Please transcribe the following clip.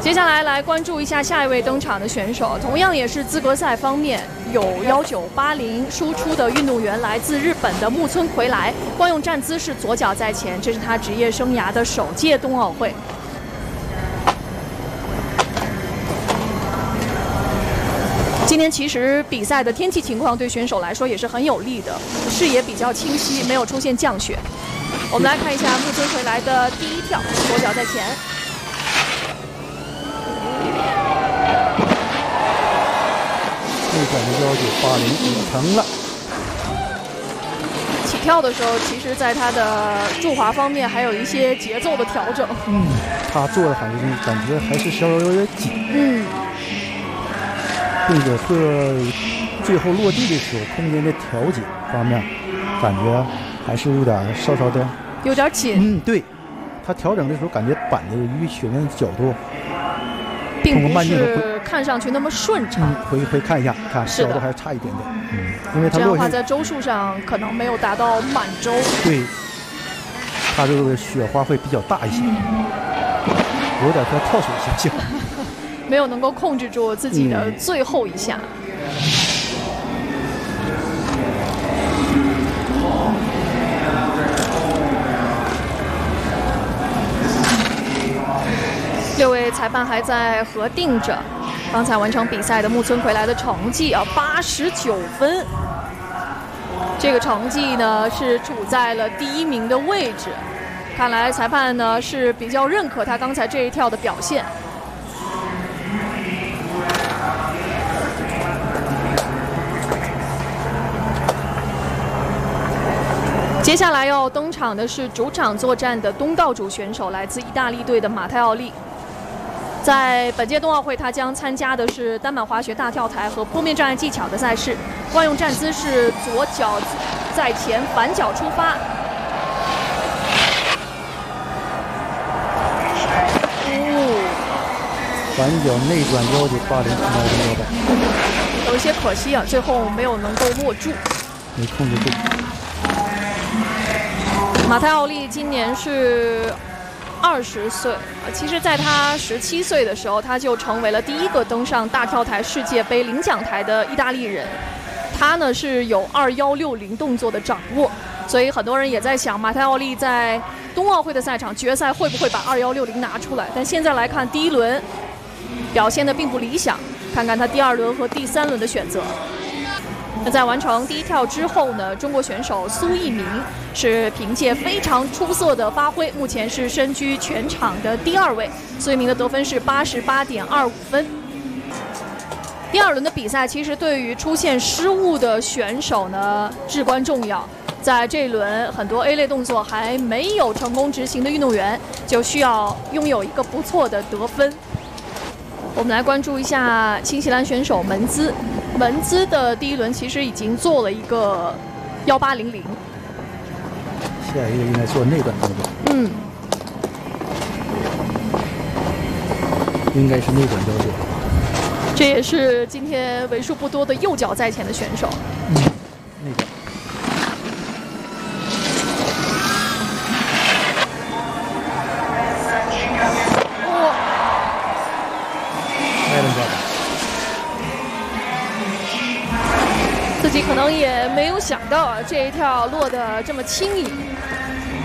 接下来来关注一下下一位登场的选手，同样也是资格赛方面有1980输出的运动员，来自日本的木村葵来，惯用站姿是左脚在前，这是他职业生涯的首届冬奥会。今天其实比赛的天气情况对选手来说也是很有利的，视野比较清晰，没有出现降雪。我们来看一下木村葵来的第一跳，左脚在前。 内转的1980成了。 起跳的时候，其实在他的助滑方面还有一些节奏的调整。 他做的还是感觉还是稍微有点紧。并且是最后落地的时候空间的调节方面，感觉还是有点稍稍的有点紧。 对，他调整的时候感觉板的与雪面的角度， 并不是看上去那么顺畅。 回看一下，看角度还是差一点点。因为他这样的话在周数上可能没有达到满周。 对，他这个雪花会比较大一些，有点像跳水现象。 没有能够控制住自己的最后一下。6位裁判还在核定着刚才完成比赛的木村葵来的成绩啊，89分。这个成绩呢是处在了第1名的位置，看来裁判呢是比较认可他刚才这一跳的表现。接下来要登场的是主场作战的东道主选手，来自意大利队的马泰奥利。在本届冬奥会，他将参加的是单板滑雪大跳台和坡面障碍技巧的赛事。惯用站姿是左脚在前，反脚出发。 反脚内转1980， 有一些可惜啊，最后没有能够握住， 没控制住。 马泰奥利今年是20岁，其实在他17岁的时候，他就成为了第一个登上大跳台世界杯领奖台的意大利人。他呢是有2160动作的掌握，所以很多人也在想，马泰奥利在冬奥会的赛场决赛会不会把2160拿出来？但现在来看，第1轮表现的并不理想，看看他第2轮和第3轮的选择。那在完成第1跳之后呢，中国选手苏翊鸣是凭借非常出色的发挥，目前是身居全场的第2位。苏翊鸣的得分是88.25分。第2轮的比赛其实对于出现失误的选手呢至关重要。在这一轮，很多 A 类动作还没有成功执行的运动员，就需要拥有一个不错的得分。我们来关注一下新西兰选手门兹。门兹的第1轮其实已经做了一个1800。 下一个应该做内转动作。应该是内转动作。 这也是今天为数不多的右脚在前的选手。 内转。 自己可能也没有想到这一跳落得这么轻盈。